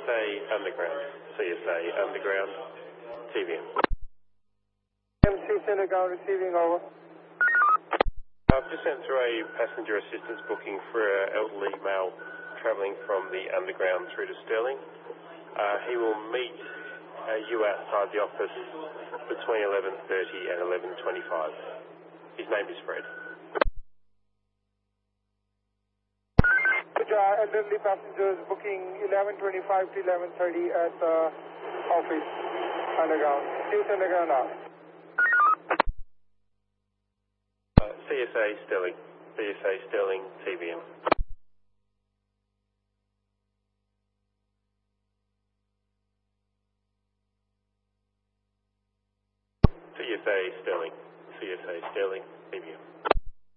CSA Underground. CSA Underground. TVM. CSA Underground receiving over. I've just sent through a passenger assistance booking for an elderly male travelling from the Underground through to Stirling. He will meet you outside the office between 11:30 and 11:25. His name is Fred. Elderly passengers booking 11:25 to 11:30 at the office Underground. CSA Underground now. CSA Stirling. CSA Stirling TVM. CSA Stirling. CSA Stirling TVM.